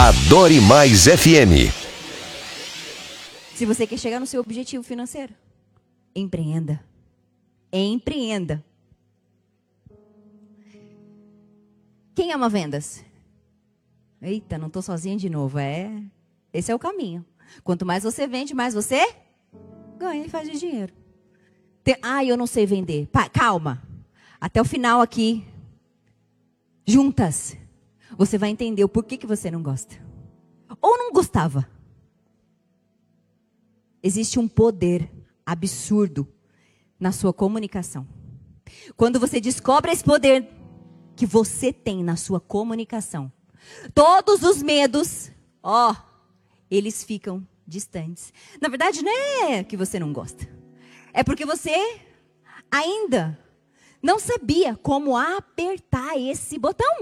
Adore Mais FM. Se você quer chegar no seu objetivo financeiro, empreenda. Empreenda. Quem ama vendas? Eita, não estou sozinha de novo. Esse é o caminho. Quanto mais você vende, mais você ganha e faz de dinheiro. Eu não sei vender. Calma. Até o final aqui, juntas, você vai entender o porquê que você não gosta. Ou não gostava. Existe um poder absurdo na sua comunicação. Quando você descobre esse poder que você tem na sua comunicação, todos os medos, eles ficam distantes. Na verdade, não é que você não gosta. É porque você ainda não sabia como apertar esse botão.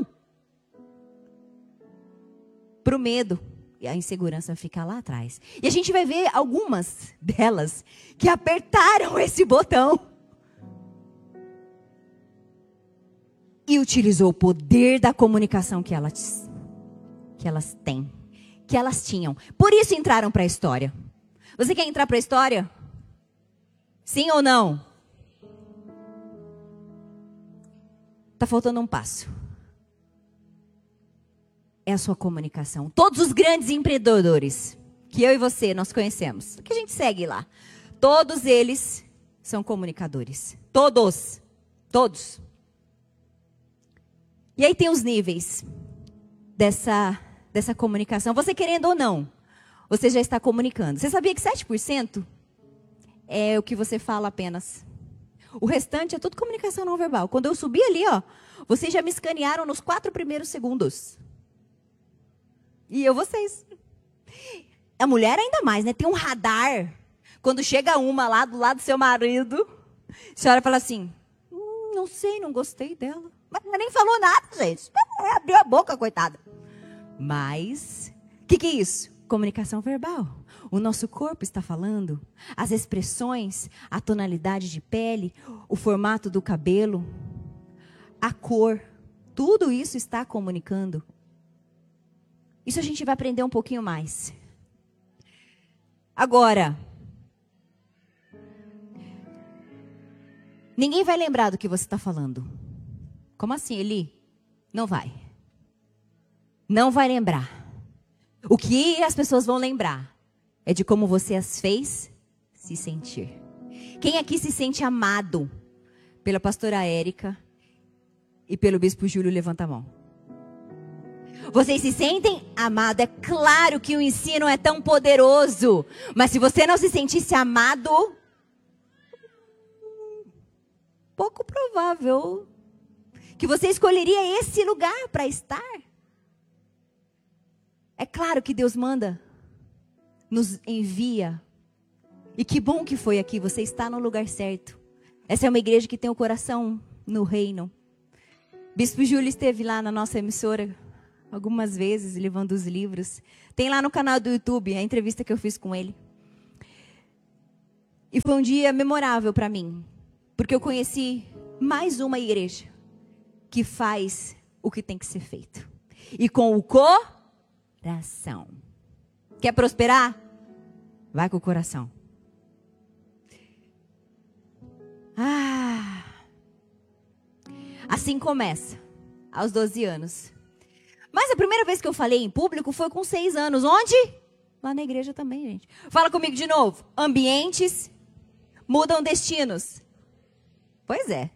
Para o medo e a insegurança ficar lá atrás. E a gente vai ver algumas delas que apertaram esse botão e utilizou o poder da comunicação que elas têm, que elas tinham. Por isso entraram para a história. Você quer entrar para a história? Sim ou não? Está faltando um passo. É a sua comunicação. Todos os grandes empreendedores que eu e você nós conhecemos, que a gente segue lá, todos eles são comunicadores. Todos. E aí tem os níveis dessa comunicação. Você querendo ou não, você já está comunicando. Você sabia que 7% é o que você fala apenas? O restante é tudo comunicação não verbal. Quando eu subi ali, vocês já me escanearam nos 4 primeiros segundos. E vocês. A mulher ainda mais, né? Tem um radar. Quando chega uma lá do lado do seu marido, a senhora fala assim, não sei, não gostei dela. Mas ela nem falou nada, gente. Abriu a boca, coitada. Mas, o que é isso? Comunicação verbal. O nosso corpo está falando. As expressões, a tonalidade de pele, o formato do cabelo, a cor. Tudo isso está comunicando. Isso a gente vai aprender um pouquinho mais. Agora, ninguém vai lembrar do que você está falando. Como assim, Eli? Não vai. Não vai lembrar. O que as pessoas vão lembrar é de como você as fez se sentir. Quem aqui se sente amado pela pastora Érica e pelo bispo Júlio? Levanta a mão. Vocês se sentem amados? É claro que o ensino é tão poderoso. Mas se você não se sentisse amado, pouco provável que você escolheria esse lugar para estar. É claro que Deus manda, nos envia. E que bom que foi aqui, você está no lugar certo. Essa é uma igreja que tem o coração no reino. Bispo Júlio esteve lá na nossa emissora algumas vezes, levando os livros. Tem lá no canal do YouTube a entrevista que eu fiz com ele. E foi um dia memorável para mim, porque eu conheci mais uma igreja que faz o que tem que ser feito. E com o coração. Quer prosperar? Vai com o coração. Assim começa, aos 12 anos. Mas a primeira vez que eu falei em público foi com 6 anos. Onde? Lá na igreja também, gente. Fala comigo de novo. Ambientes mudam destinos. Pois é.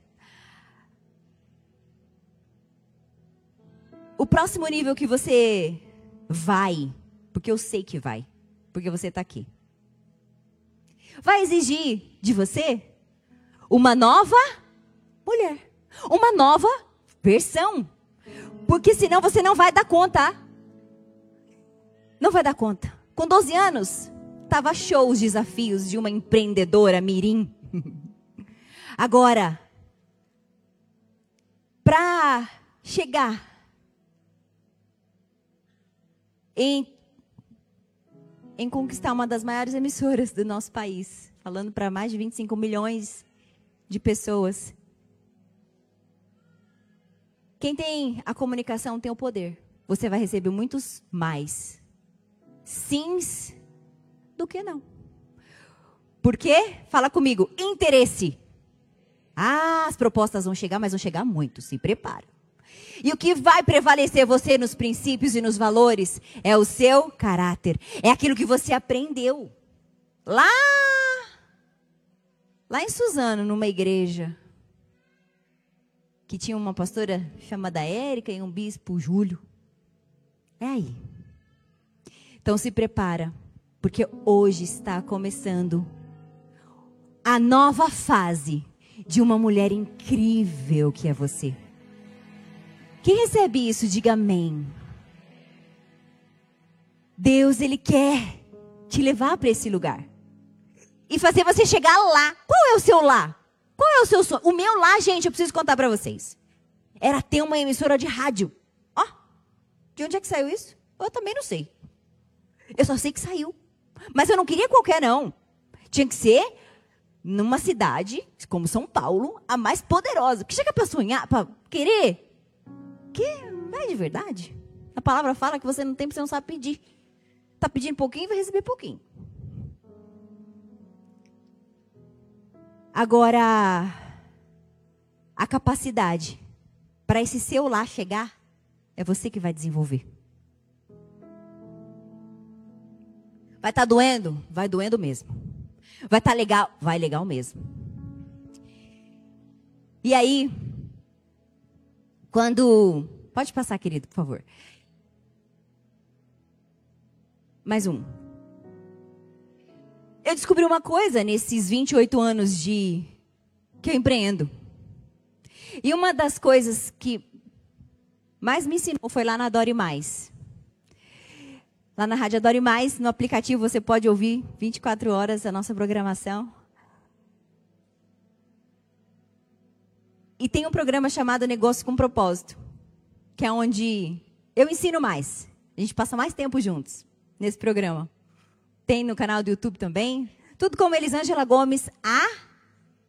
O próximo nível que você vai, porque eu sei que vai, porque você está aqui, vai exigir de você uma nova mulher. Uma nova versão. Porque senão você não vai dar conta. Não vai dar conta. Com 12 anos, estava show os desafios de uma empreendedora mirim. Agora, para chegar em conquistar uma das maiores emissoras do nosso país, falando para mais de 25 milhões de pessoas. Quem tem a comunicação tem o poder. você vai receber muitos mais sims do que não. Por quê? Fala comigo, interesse. Ah, as propostas vão chegar, mas vão chegar muito, se prepara. E o que vai prevalecer você nos princípios e nos valores é o seu caráter. É aquilo que você aprendeu. Lá em Suzano, numa igreja, que tinha uma pastora chamada Érica e um bispo Júlio. É aí. Então se prepara, porque hoje está começando a nova fase de uma mulher incrível que é você. Quem recebe isso, diga amém. Deus, Ele quer te levar para esse lugar. E fazer você chegar lá. Qual é o seu lá? Qual é o seu sonho? O meu lá, gente, eu preciso contar para vocês. Era ter uma emissora de rádio. Ó, de onde é que saiu isso? Eu também não sei. Eu só sei que saiu. Mas eu não queria qualquer, não. Tinha que ser numa cidade, como São Paulo, a mais poderosa. Que chega para sonhar, para querer. Que não é de verdade. A palavra fala que você não tem, você não sabe pedir. Está pedindo pouquinho, vai receber pouquinho. Agora, a capacidade para esse seu lá chegar, é você que vai desenvolver. Vai estar doendo? Vai doendo mesmo. Vai estar legal? Vai legal mesmo. E aí, quando... Pode passar, querido, por favor. Mais um. Eu descobri uma coisa nesses 28 anos que eu empreendo. E uma das coisas que mais me ensinou foi lá na Adore Mais. Lá na Rádio Adore Mais, no aplicativo você pode ouvir 24 horas a nossa programação. E tem um programa chamado Negócio com Propósito, que é onde eu ensino mais. A gente passa mais tempo juntos nesse programa. Tem no canal do YouTube também. Tudo com Elisângela Gomes, a